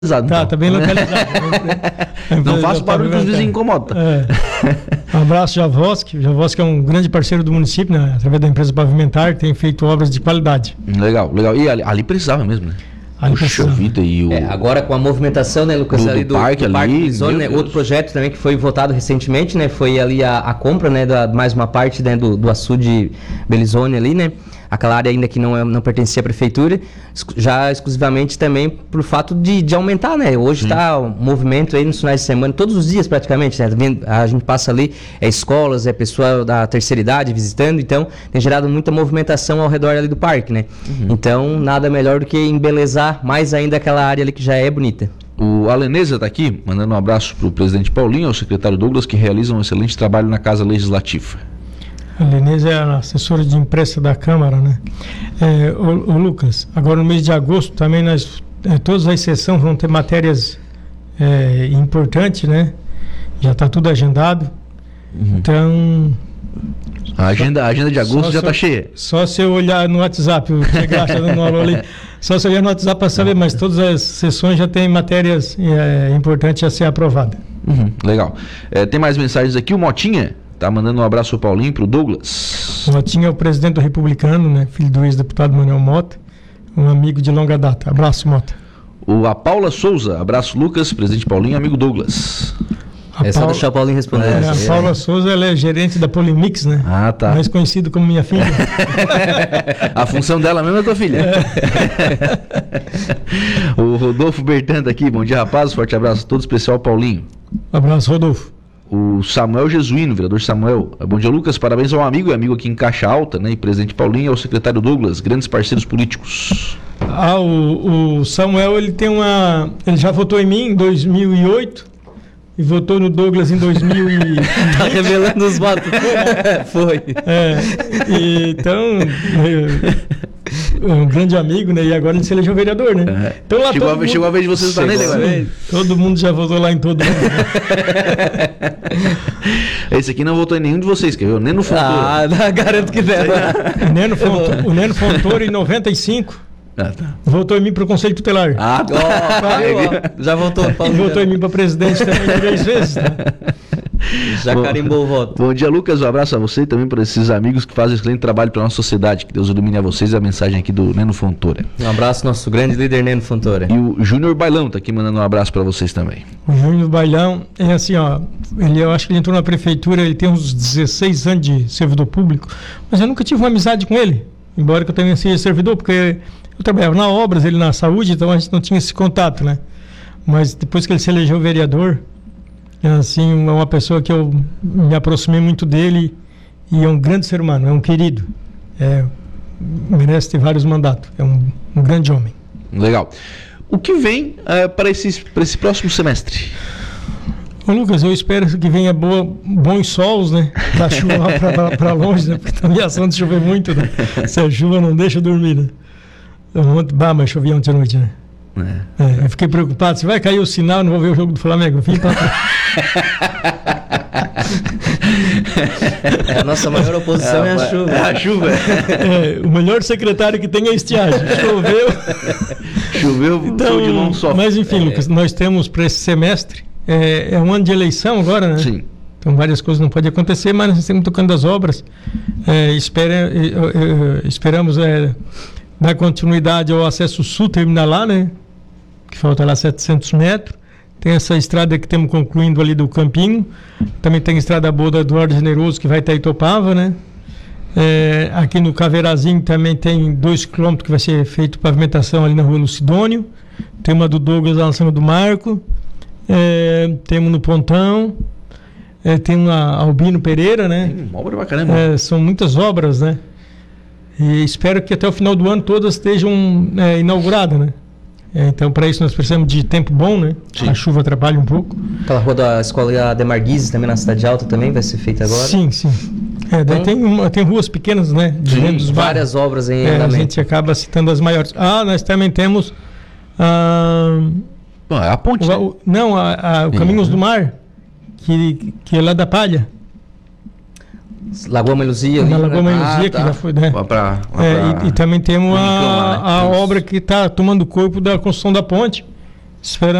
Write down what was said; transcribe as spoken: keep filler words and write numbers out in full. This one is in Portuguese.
Tá, então. tá bem localizado. Não faço barulho que os vizinhos incomodam. É. Um abraço, Javosk. Javosk é um grande parceiro do município, né? Através da empresa Pavimentar, que tem feito obras de qualidade. Legal, legal. E ali, ali precisava mesmo, né? Ali Puxa precisava. vida, e o... É, agora com a movimentação, né, Lucas, Do- ali do do, parque do ali, Lisone, meu né, Deus. outro projeto também que foi votado recentemente, né, foi ali a, a compra, né, da mais uma parte, né, do, do açude Belizone ali, né, aquela área ainda que não, é, não pertencia à prefeitura, exclu- já exclusivamente também por fato de, de aumentar, né, hoje está o movimento aí nos finais de semana, todos os dias praticamente, né, vendo- a gente passa ali, é escolas, é pessoal da terceira idade visitando, então tem gerado muita movimentação ao redor ali do parque, né, então nada melhor do que embelezar mais ainda aquela área ali que já é bonita. O Aleneza está aqui, mandando um abraço para o presidente Paulinho, ao secretário Douglas, que realizam um excelente trabalho na Casa Legislativa. A Lenise é a assessora de imprensa da Câmara, né? É, ô, ô, Lucas, agora no mês de agosto também nós, é, todas as sessões vão ter matérias é, importantes, né? Já está tudo agendado. Então, A agenda, a agenda de agosto Só já se está eu- cheia. só se eu olhar no WhatsApp, o que gasta dando aula ali, só se eu olhar no WhatsApp para saber, mas todas as sessões já têm matérias é, importantes a ser aprovadas. Uhum, legal. É, tem mais mensagens aqui. O Motinha tá mandando um abraço pro Paulinho e pro Douglas. O Motinha é o presidente do Republicano, né? Filho do ex-deputado Manuel Mota, um amigo de longa data. Abraço, Mota. O, a Paula Souza, abraço Lucas, presidente Paulinho, amigo Douglas. A É só Paula- deixar o Paulinho responder. É, essa a aí, Paula né? Souza, ela é gerente da Polimix, né? Ah, tá. Mais conhecido como minha filha. A função dela mesmo é tua filha. O Rodolfo Bertan tá aqui. Bom dia, rapazes. Forte abraço a todos, especial Paulinho. Abraço, Rodolfo. O Samuel Jesuíno, vereador Samuel. Bom dia, Lucas. Parabéns ao amigo e amigo aqui em Caixa Alta, né? E presidente Paulinho e ao secretário Douglas, grandes parceiros políticos. Ah, o, o Samuel, ele tem uma... Ele já votou em mim em dois mil e oito e votou no Douglas em dois mil e... Tá revelando os votos. Foi. É, e, então, é, é um grande amigo, né? E agora ele se elegeu vereador, né? É. Então, lá Chegou, todo a, mundo- chegou a vez de vocês estar nele Chegou a agora. vez. Todo mundo já votou lá em todo mundo. Esse aqui não votou em nenhum de vocês, quer ver? Nem no futuro. Ah, garanto que deve. O Neno Fontoura, o Neno Fontoura, em noventa e cinco, Ah, tá. votou em mim para o Conselho Tutelar. Ah, tá. Ó, viu, ó, já voltou. E Paulinho, votou em mim para presidente também três vezes. Né? Já Bom. carimbou o voto. Bom dia, Lucas. Um abraço a você e também para esses amigos que fazem excelente trabalho para nossa sociedade. Que Deus ilumine a vocês. A mensagem aqui do Neno Fontoura. Um abraço, nosso grande líder Neno Fontoura. E o Júnior Bailão tá aqui mandando um abraço para vocês também. O Júnior Bailão é assim, ó. Ele, eu acho que ele entrou na prefeitura, ele tem uns dezesseis anos de servidor público, mas eu nunca tive uma amizade com ele, embora que eu também seja servidor, porque eu trabalhava na obras, ele na saúde, então a gente não tinha esse contato, né? Mas depois que ele se elegeu vereador, é assim, é uma pessoa que eu me aproximei muito dele e é um grande ser humano, é um querido, é, merece ter vários mandatos, é um, um grande homem. Legal. O que vem eh, para esse, para esse próximo semestre? Ô Lucas, eu espero que venha boa, bons sols, né? Da chuva lá para longe, né? Porque tá ameaçando de chover muito, né? Se a chuva não deixa eu dormir, né? Ontem, bah, mas chovia ontem à noite, né? É. É, eu fiquei preocupado, se vai cair o sinal, não vou ver o jogo do Flamengo. Eu vim pra... A nossa maior oposição é, a chuva. É a chuva. É, o melhor secretário que tem é a estiagem. Choveu. Choveu, Então, show de mão só. mas enfim, Lucas, nós temos para esse semestre, é, é um ano de eleição agora, né? Sim. Então várias coisas não podem acontecer, mas nós estamos tocando as obras. É, espera, é, é, esperamos é, dar continuidade ao acesso sul, terminar lá, né? Que falta lá setecentos metros. Tem essa estrada que estamos concluindo ali do Campinho. Também tem a estrada boa do Eduardo Generoso, que vai até Itopava, né? É, aqui no Caveirazinho também tem dois quilômetros que vai ser feito pavimentação ali na rua Lucidônio. Tem uma do Douglas lá na cima do Marco. É, temos no Pontão. É, tem uma Albino Pereira, né? Tem uma obra pra caramba. É, são muitas obras, né? E espero que até o final do ano todas estejam é, inauguradas, né? É, então, para isso, nós precisamos de tempo bom, né? Sim. A chuva atrapalha um pouco. Aquela rua da escola Ademar Guizes, também na Cidade Alta, também vai ser feita agora. Sim, sim. É, daí Então- tem, uma, tem ruas pequenas, né? De Sim, dentro dos Várias bairros. obras em É, a andamento. gente acaba citando as maiores. Ah, nós também temos... ah, Bom, é a ponte, o, né? o- não, a, a, o Caminhos do Mar, que, que é lá da Palha. Lagoa Meluzia. Na ali, Lagoa né? Meluzia, Ah, que tá. já foi, né? Lá pra, lá É, pra- e, e também temos Unicão a, lá, né? a Isso. obra que está tomando corpo da construção da ponte, Esperamos